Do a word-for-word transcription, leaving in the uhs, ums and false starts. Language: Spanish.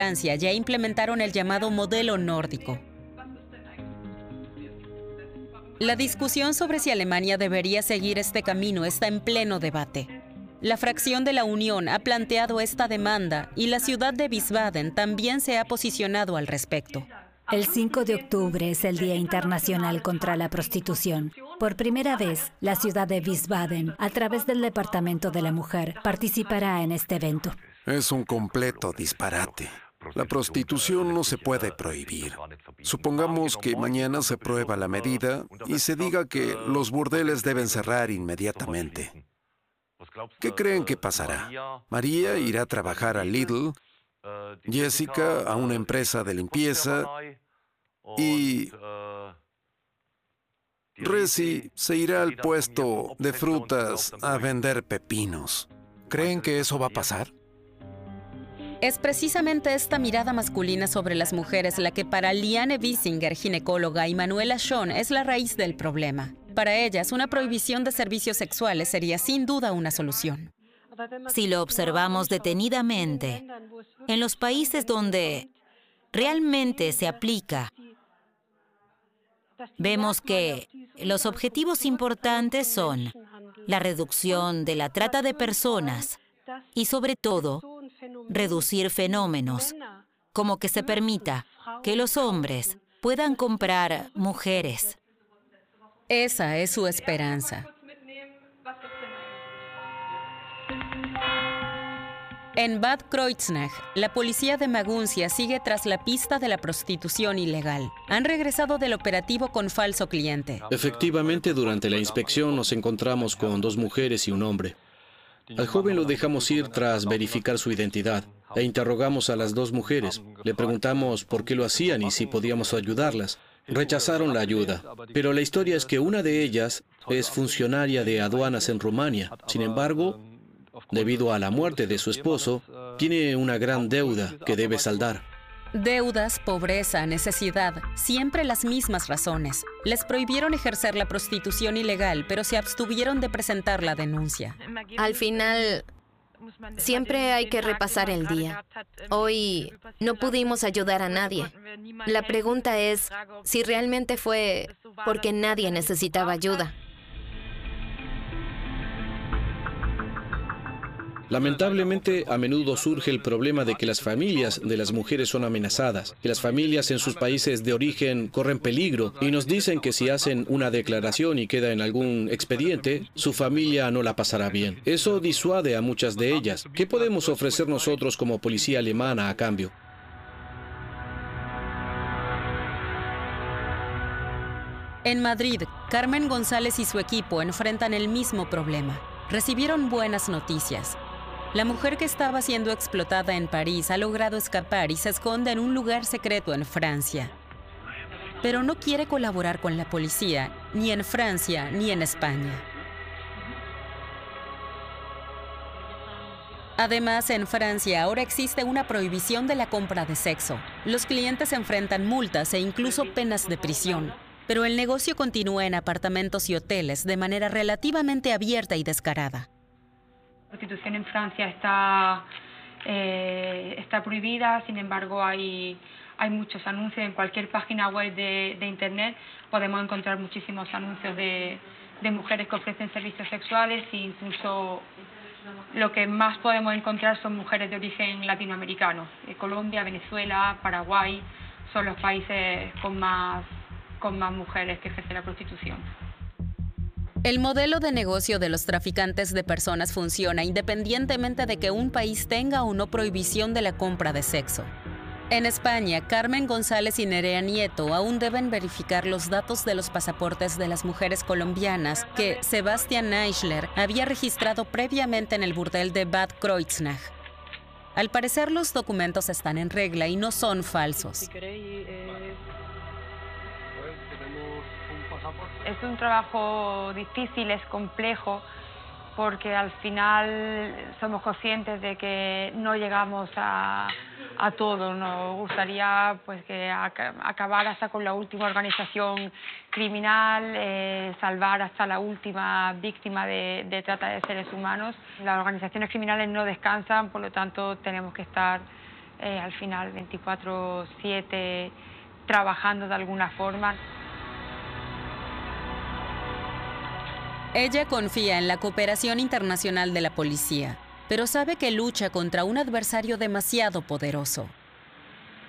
Francia ya implementaron el llamado modelo nórdico. La discusión sobre si Alemania debería seguir este camino está en pleno debate. La fracción de la Unión ha planteado esta demanda y la ciudad de Wiesbaden también se ha posicionado al respecto. El cinco de octubre es el Día Internacional contra la Prostitución. Por primera vez, la ciudad de Wiesbaden, a través del Departamento de la Mujer, participará en este evento. Es un completo disparate. La prostitución no se puede prohibir. Supongamos que mañana se prueba la medida y se diga que los burdeles deben cerrar inmediatamente. ¿Qué creen que pasará? María irá a trabajar a Lidl, Jessica a una empresa de limpieza y Resi se irá al puesto de frutas a vender pepinos. ¿Creen que eso va a pasar? Es precisamente esta mirada masculina sobre las mujeres la que para Liane Wiesinger, ginecóloga, y Manuela Schon es la raíz del problema. Para ellas, una prohibición de servicios sexuales sería sin duda una solución. Si lo observamos detenidamente, en los países donde realmente se aplica, vemos que los objetivos importantes son la reducción de la trata de personas y, sobre todo, reducir fenómenos como que se permita que los hombres puedan comprar mujeres. Esa es su esperanza. En Bad Kreuznach, la policía de Maguncia sigue tras la pista de la prostitución ilegal. Han regresado del operativo con falso cliente. Efectivamente, durante la inspección nos encontramos con dos mujeres y un hombre. Al joven lo dejamos ir tras verificar su identidad e interrogamos a las dos mujeres. Le preguntamos por qué lo hacían y si podíamos ayudarlas. Rechazaron la ayuda, pero la historia es que una de ellas es funcionaria de aduanas en Rumania. Sin embargo, debido a la muerte de su esposo, tiene una gran deuda que debe saldar. Deudas, pobreza, necesidad, siempre las mismas razones. Les prohibieron ejercer la prostitución ilegal, pero se abstuvieron de presentar la denuncia. Al final, siempre hay que repasar el día. Hoy no pudimos ayudar a nadie. La pregunta es si realmente fue porque nadie necesitaba ayuda. Lamentablemente, a menudo surge el problema de que las familias de las mujeres son amenazadas, que las familias en sus países de origen corren peligro y nos dicen que si hacen una declaración y queda en algún expediente, su familia no la pasará bien. Eso disuade a muchas de ellas. ¿Qué podemos ofrecer nosotros como policía alemana a cambio? En Madrid, Carmen González y su equipo enfrentan el mismo problema. Recibieron buenas noticias. La mujer que estaba siendo explotada en París ha logrado escapar y se esconde en un lugar secreto en Francia. Pero no quiere colaborar con la policía, ni en Francia ni en España. Además, en Francia ahora existe una prohibición de la compra de sexo. Los clientes enfrentan multas e incluso penas de prisión. Pero el negocio continúa en apartamentos y hoteles de manera relativamente abierta y descarada. La prostitución en Francia está, eh, está prohibida, sin embargo hay, hay muchos anuncios. En cualquier página web de, de Internet podemos encontrar muchísimos anuncios de, de mujeres que ofrecen servicios sexuales e incluso lo que más podemos encontrar son mujeres de origen latinoamericano. Colombia, Venezuela, Paraguay son los países con más, con más mujeres que ejercen la prostitución. El modelo de negocio de los traficantes de personas funciona independientemente de que un país tenga o no prohibición de la compra de sexo. En España, Carmen González y Nerea Nieto aún deben verificar los datos de los pasaportes de las mujeres colombianas que Sebastián Eichler había registrado previamente en el burdel de Bad Kreuznach. Al parecer, los documentos están en regla y no son falsos. Es un trabajo difícil, es complejo, porque al final somos conscientes de que no llegamos a, a todo. Nos gustaría pues, que ac acabar hasta con la última organización criminal, eh, salvar hasta la última víctima de, de trata de seres humanos. Las organizaciones criminales no descansan, por lo tanto tenemos que estar eh, al final veinticuatro siete trabajando de alguna forma. Ella confía en la cooperación internacional de la policía, pero sabe que lucha contra un adversario demasiado poderoso.